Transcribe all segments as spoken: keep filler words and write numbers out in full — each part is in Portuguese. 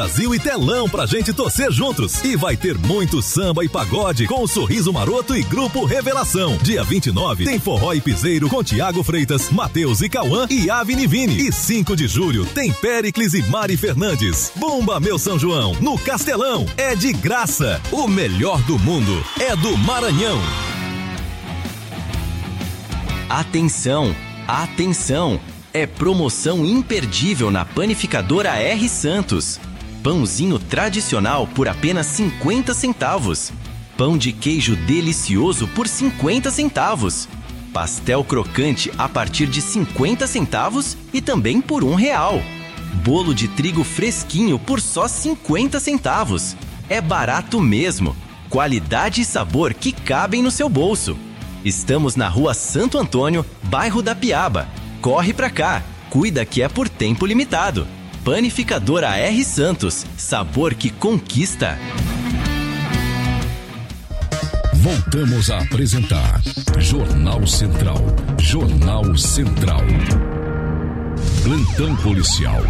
Brasil e telão pra gente torcer juntos. E vai ter muito samba e pagode com o Sorriso Maroto e Grupo Revelação. Dia vinte e nove tem Forró e Piseiro com Tiago Freitas, Matheus e Cauã e Avni Vini. E cinco de julho tem Péricles e Mari Fernandes. Bumba meu São João, no Castelão. É de graça. O melhor do mundo é do Maranhão. Atenção, atenção. É promoção imperdível na Panificadora R. Santos. Pãozinho tradicional por apenas cinquenta centavos. Pão de queijo delicioso por cinquenta centavos. Pastel crocante a partir de cinquenta centavos e também por um real. Bolo de trigo fresquinho por só cinquenta centavos. É barato mesmo. Qualidade e sabor que cabem no seu bolso. Estamos na Rua Santo Antônio, bairro da Piaba. Corre pra cá. Cuida que é por tempo limitado. Panificadora R. Santos, sabor que conquista. Voltamos a apresentar Jornal Central. Jornal Central. Plantão policial.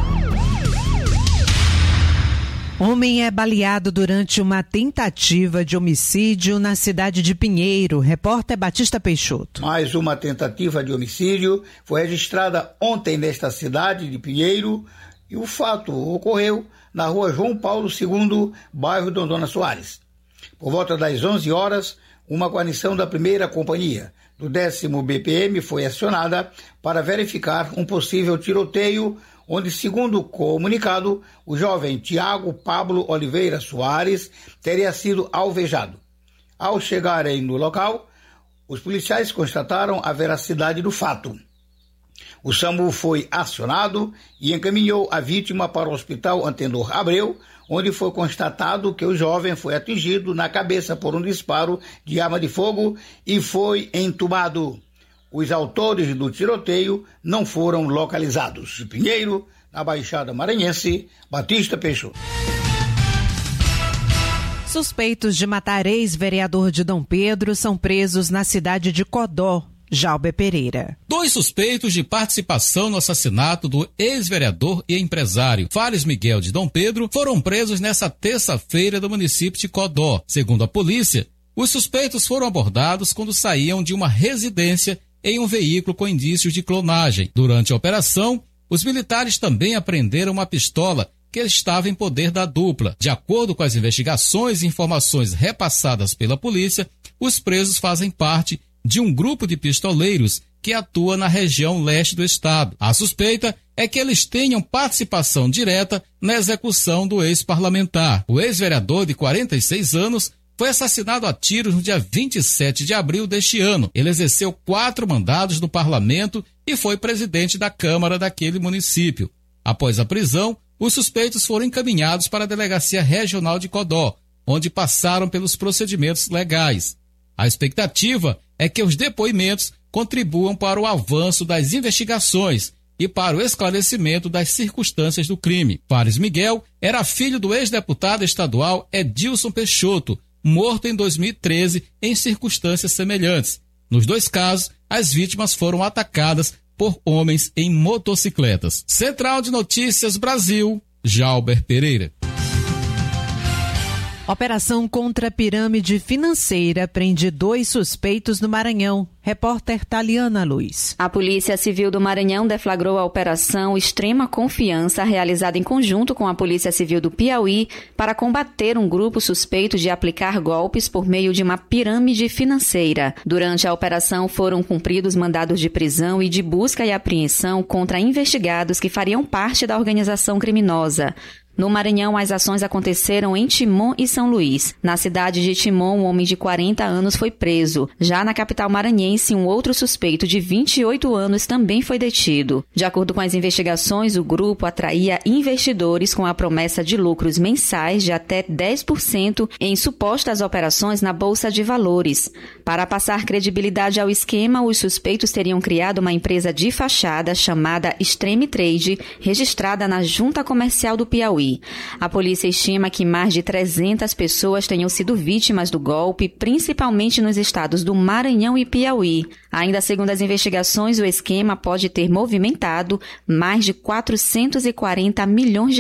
Homem é baleado durante uma tentativa de homicídio na cidade de Pinheiro. Repórter Batista Peixoto. Mais uma tentativa de homicídio foi registrada ontem nesta cidade de Pinheiro e o fato ocorreu na rua João Paulo segundo, bairro Dona Soares. Por volta das onze horas, uma guarnição da primeira companhia do décimo B P M foi acionada para verificar um possível tiroteio onde, segundo o comunicado, o jovem Tiago Pablo Oliveira Soares teria sido alvejado. Ao chegarem no local, os policiais constataram a veracidade do fato. O SAMU foi acionado e encaminhou a vítima para o Hospital Antenor Abreu, onde foi constatado que o jovem foi atingido na cabeça por um disparo de arma de fogo e foi entubado. Os autores do tiroteio não foram localizados. De Pinheiro, na Baixada Maranhense, Batista Peixoto. Suspeitos de matar ex-vereador de Dom Pedro são presos na cidade de Codó. Jalber Pereira. Dois suspeitos de participação no assassinato do ex-vereador e empresário Fares Miguel de Dom Pedro foram presos nesta terça-feira do município de Codó. Segundo a polícia, os suspeitos foram abordados quando saíam de uma residência em um veículo com indícios de clonagem. Durante a operação, os militares também apreenderam uma pistola que estava em poder da dupla. De acordo com as investigações e informações repassadas pela polícia, os presos fazem parte de um grupo de pistoleiros que atua na região leste do estado. A suspeita é que eles tenham participação direta na execução do ex-parlamentar. O ex-vereador de quarenta e seis anos foi assassinado a tiros no dia vinte e sete de abril deste ano. Ele exerceu quatro mandados no parlamento e foi presidente da Câmara daquele município. Após a prisão, os suspeitos foram encaminhados para a Delegacia Regional de Codó, onde passaram pelos procedimentos legais. A expectativa é que os depoimentos contribuam para o avanço das investigações e para o esclarecimento das circunstâncias do crime. Fares Miguel era filho do ex-deputado estadual Edilson Peixoto, morto em dois mil e treze em circunstâncias semelhantes. Nos dois casos, as vítimas foram atacadas por homens em motocicletas. Central de Notícias Brasil, Jalber Pereira. Operação contra a pirâmide financeira prende dois suspeitos no Maranhão. Repórter Taliana Luz. A Polícia Civil do Maranhão deflagrou a Operação Extrema Confiança, realizada em conjunto com a Polícia Civil do Piauí, para combater um grupo suspeito de aplicar golpes por meio de uma pirâmide financeira. Durante a operação foram cumpridos mandados de prisão e de busca e apreensão contra investigados que fariam parte da organização criminosa. No Maranhão, as ações aconteceram em Timon e São Luís. Na cidade de Timon, um homem de quarenta anos foi preso. Já na capital maranhense, um outro suspeito de vinte e oito anos também foi detido. De acordo com as investigações, o grupo atraía investidores com a promessa de lucros mensais de até dez por cento em supostas operações na Bolsa de Valores. Para passar credibilidade ao esquema, os suspeitos teriam criado uma empresa de fachada chamada Extreme Trade, registrada na Junta Comercial do Piauí. A polícia estima que mais de trezentas pessoas tenham sido vítimas do golpe, principalmente nos estados do Maranhão e Piauí. Ainda segundo as investigações, o esquema pode ter movimentado mais de quatrocentos e quarenta milhões de